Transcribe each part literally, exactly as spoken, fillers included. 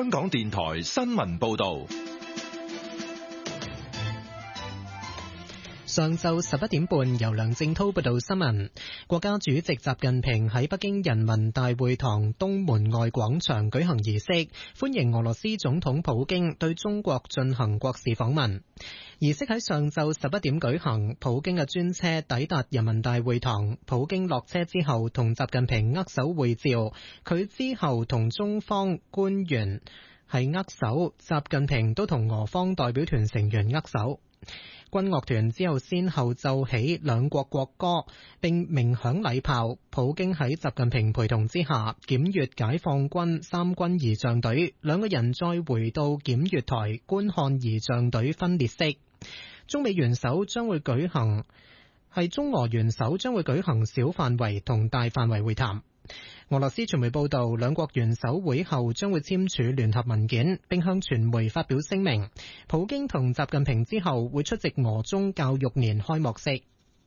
香港電台新聞報道。 上晝十一點半，由梁正濤報道新聞。國家主席習近平喺北京人民大會堂東門外廣場舉行儀式，歡迎俄羅斯總統普京對中國進行國事訪問。儀式喺上晝十一點舉行，普京嘅專車抵達人民大會堂，普京落車之後同習近平握手會照，佢之後同中方官員係握手，習近平都同俄方代表團成員握手。軍樂團之後先後奏起兩國國歌，並鳴響禮炮。普京喺習近平陪同之下檢閱解放軍三軍儀仗隊，兩個人再回到檢閱台觀看儀仗隊分列式。中美元首將會舉行係中俄元首將會舉行小範圍同大範圍會談。俄羅斯傳媒報道，兩國元首會後將會簽署聯合文件，並向傳媒發表聲明。普京同習近平之後會出席俄中教育年開幕式。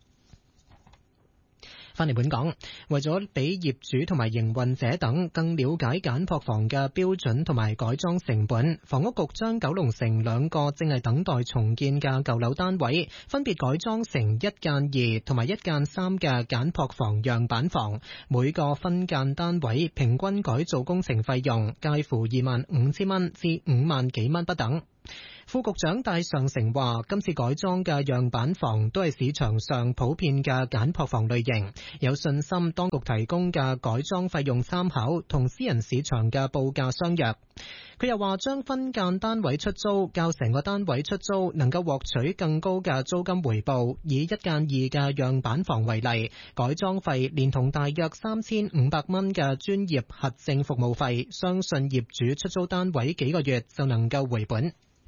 翻嚟本港，為咗俾業主同埋營運者等更了解簡樸房嘅標準同埋改裝成本，房屋局將九龍城兩個正係等待重建嘅舊樓單位，分別改裝成一間二同埋一間三嘅簡樸房樣板房，每個分間單位平均改造工程費用介乎二萬五千蚊至五萬幾蚊不等。副局長戴尚成話，今次改裝嘅樣板房都係市場上普遍嘅簡樸房類型，有信心當局提供嘅改裝費用參考同私人市場嘅報價相若。佢又話，將分間單位出租較成個單位出租能夠獲取更高嘅租金回報。以一間二嘅樣板房為例，改裝費連同大約三千五百蚊嘅專業核證服務費，相信業主出租單位幾個月就能夠回本。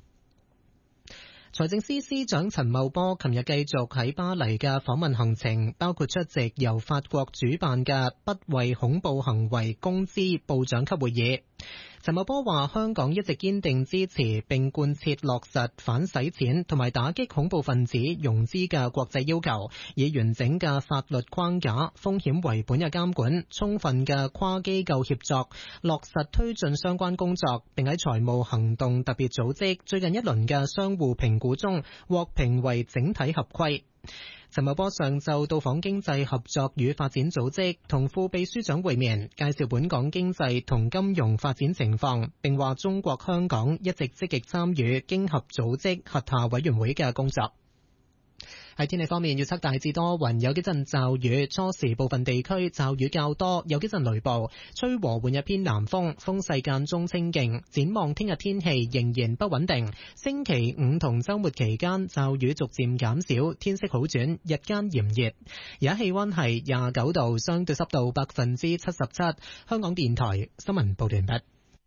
財政司司長陳茂波琴日繼續喺巴黎嘅訪問行程，包括出席由法國主辦嘅不為恐怖行為公資部長級會議。陳茂波話，香港一直堅定支持並貫徹落實反洗錢同埋打擊恐怖分子融資嘅國際要求，以完整嘅法律框架、風險為本嘅監管、充分嘅跨機構協作，落實推進相關工作，並喺財務行動特別組織最近一輪嘅相互評估中獲評為整體合規。陳茂波上晝到訪經濟合作與發展組織，同副秘書長會面，介紹本港經濟同金融發展情況，並話中國香港一直積極參與經合組織轄下委員會嘅工作。喺天氣方面，預測大致多雲，有幾陣驟雨，初時部分地區驟雨較多，有幾陣雷暴，吹和緩日偏南風，風勢間中清勁。展望聽日天氣仍然不穩定，星期五同週末期間驟雨逐漸減少，天色好轉，日間炎熱。而家氣溫係廿九度，相對濕度百分之七十七。香港電台新聞報道完畢。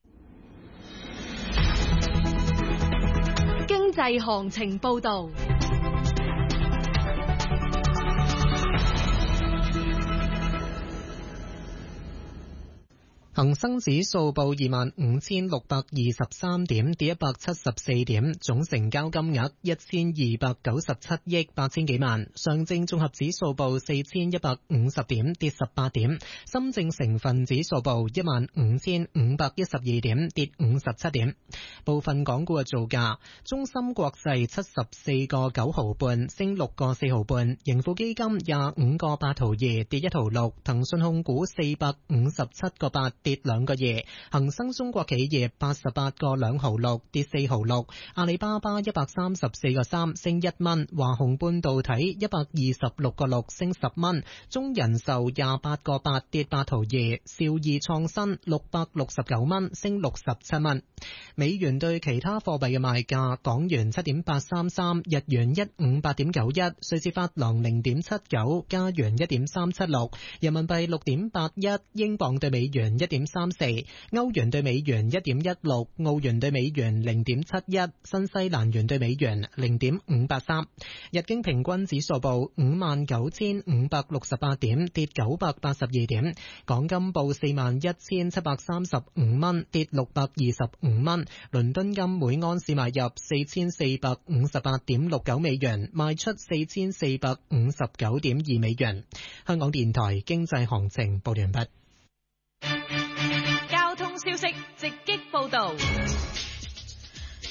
經濟行情報道。 恒生指數報二萬五千六百二十三點，跌一百七十四點，總成交金額一千二百九十七億八千幾萬。上證綜合指數報四千一百五十點，跌十八點。深證成分指數報一萬五千五百一十二點，跌五十七點。部分港股嘅造價：中芯國際七十四個九毫半，升六個四毫半；盈富基金廿五個八毫二，跌一毫六；騰訊控股四百五十七個八，跌兩個二，恒生中國企業八十八個兩毫六，跌四毫六，阿里巴巴一百三十四個三，升一蚊，華虹半導體一百二十六個六，升十蚊，中人壽廿八個八，跌八毫二，兆易創新六百六十九蚊，升六十七蚊。美元對其他貨幣嘅賣價：港元七點八三三，日元一五八點九一，瑞士法郎零點七九，加元一點三七六，人民幣六點八一，英鎊對美元一點三四，歐元對美元一點一六，澳元對美元零點七一，新西蘭元對美元零點五八三。日經平均指數報五萬九千五百六十八點，跌九百八十二點。港金報四萬一千七百三十五蚊，跌六百二十五蚊。倫敦金每盎司買入四千四百五十八點六九美元，賣出四千四百五十九點二美元。香港電台經濟行情報完畢。 交通消息直擊報道。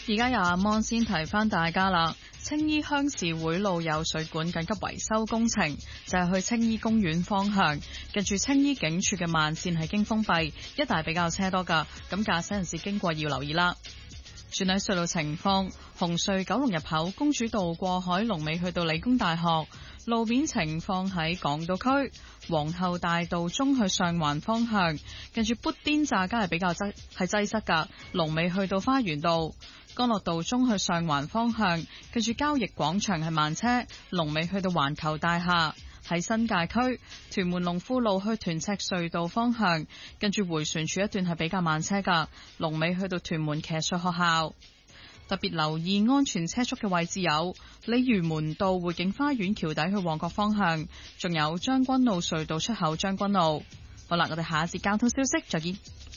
而家由阿芒先提翻大家啦，青衣鄉事會路有水管緊急維修工程，就係去青衣公園方向，近住青衣警署嘅慢線係經封閉，一帶比較車多噶，咁駕駛人士經過要留意啦。轉喺隧道情況，紅隧九龍入口公主道過海龍尾去到理工大學，路面情況喺港島區皇后大道中去上環方向，近住砵甸乍街係比較擠係擠塞噶，龍尾去到花園道。干諾道中去上環方向，跟住交易廣場係慢車，龍尾去到環球大廈。喺新界區屯門龍富路去屯赤隧道方向，跟住迴旋處一段係比較慢車噶，龍尾去到屯門騎術學校。特別留意安全車速嘅位置有鯉魚門道匯景花園橋底去旺角方向，仲有將軍澳隧道出口將軍澳。好啦，我哋下一節交通消息再見。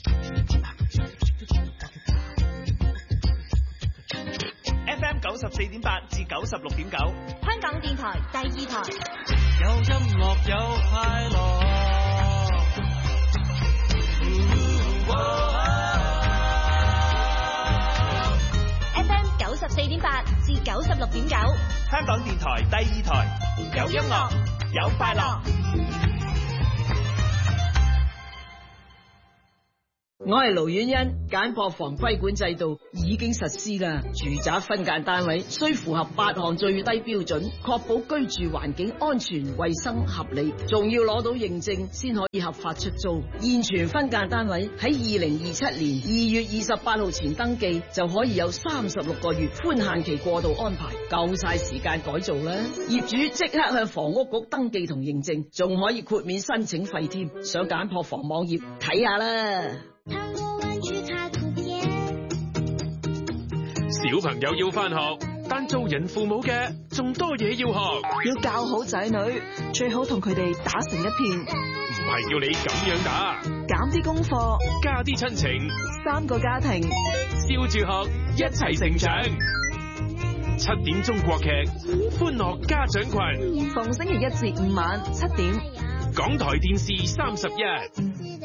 F M 九十四點八至九十六點九， 香港電台第二台。 有音樂有快樂。 F M 九十四點八至九十六點九， 香港電台第二台，有音樂有快樂。 我係盧婉欣，簡破房規管制度已經實施啦。住宅分間單位需符合八項最低標準，確保居住環境安全、衛生、合理，仲要攞到認證先可以合法出租。現存分間單位喺二零二七年二月二十八號前登記，就可以有三十六個月寬限期過渡安排，夠晒時間改造啦。業主即刻向房屋局登記同認證，仲可以豁免申請費添。上簡破房網頁睇下啦。 小朋友要返學，但做人父母嘅仲多嘢要學。 要教好仔女，最好同佢哋打成一片。 唔係叫你咁樣打， 減啲功課， 加啲親情， 三個家庭， 笑住學，一齊成長。七點中國劇，歡樂家長群， 逢星期一至五晚七點， 港台電視三十一。